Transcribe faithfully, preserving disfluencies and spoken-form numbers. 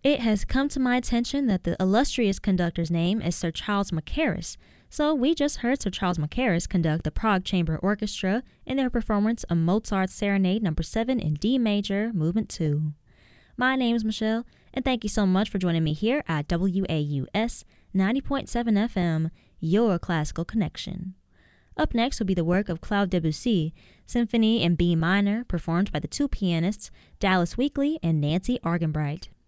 It has come to my attention that the illustrious conductor's name is Sir Charles Mackerras, so we just heard Sir Charles Mackerras conduct the Prague Chamber Orchestra in their performance of Mozart's Serenade Number seven in D Major, Movement two. My name is Michelle, and thank you so much for joining me here at W A U S ninety point seven F M, your classical connection. Up next will be the work of Claude Debussy, Symphony in B minor, performed by the two pianists Dallas Weekly and Nancy Argenbright.